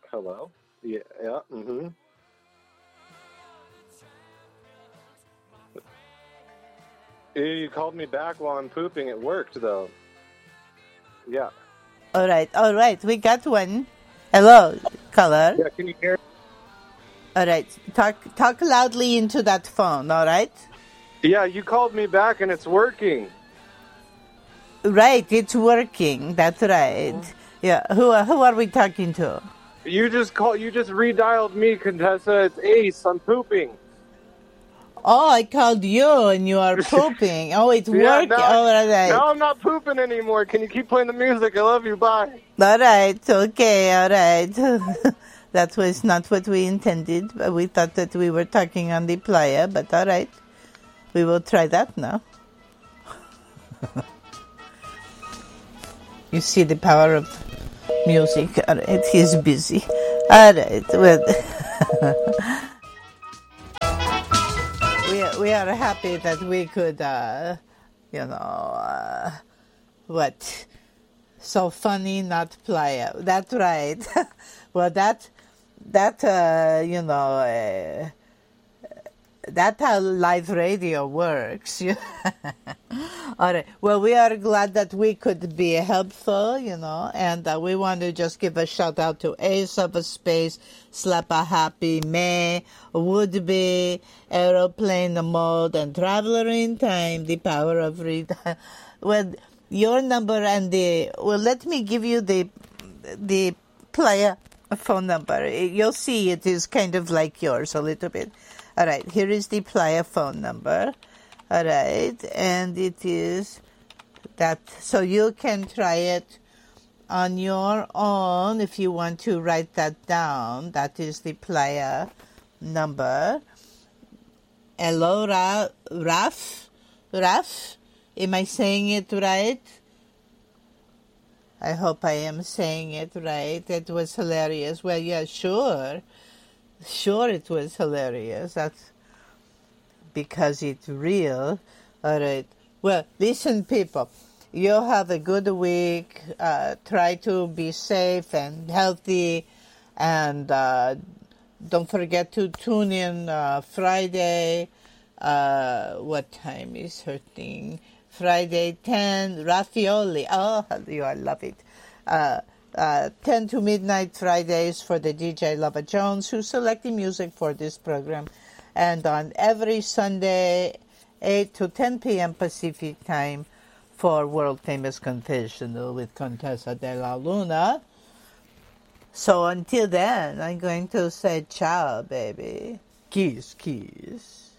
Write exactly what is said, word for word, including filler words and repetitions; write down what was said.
Hello? Yeah, yeah, mm-hmm. You called me back while I'm pooping. It worked, though. Yeah. All right, all right, we got one. Hello, caller. Yeah, can you hear? All right, talk talk loudly into that phone. All right. Yeah, you called me back and it's working. Right, it's working. That's right. Yeah. Who who are we talking to? You just call. You just redialed me, Contessa. It's Ace. I'm pooping. Oh, I called you and you are pooping. Oh, it's Yeah, working. now, All right. now I'm not pooping anymore. Can you keep playing the music? I love you. Bye. All right. Okay. All right. That was not what we intended. But we thought that we were talking on the playa, but all right. We will try that now. You see the power of music. All right. He's busy. All right. Well, we, we are happy that we could, uh, you know, uh, what? So funny, not playa. That's right. Well, that, that uh, you know, uh, that's how live radio works. All right. Well, we are glad that we could be helpful, you know, and uh, we want to just give a shout out to Ace of Space, Slap a Happy, May, Would Be, Aeroplane Mode, and Traveler in Time, The Power of Read. Well, your number and the, well, let me give you the, the player phone number. You'll see it is kind of like yours a little bit. All right, here is the playa phone number. All right, and it is that, so you can try it on your own if you want to write that down. That is the playa number. Hello, Ra- Raf? Raf? Am I saying it right? I hope I am saying it right. It was hilarious. Well, yeah, sure. Sure, it was hilarious. That's because it's real. All right. Well, listen, people. You have a good week. Uh, try to be safe and healthy. And uh, don't forget to tune in uh, Friday. Uh, what time is her thing? Friday, ten, Raffaelli. Oh, you, I love it. Uh, Uh, ten to midnight Fridays for the D J Lava Jones, who selected music for this program. And on every Sunday, eight to ten p.m. Pacific time for World Famous Confessional with Contessa de la Luna. So until then, I'm going to say ciao, baby. Kiss, kiss.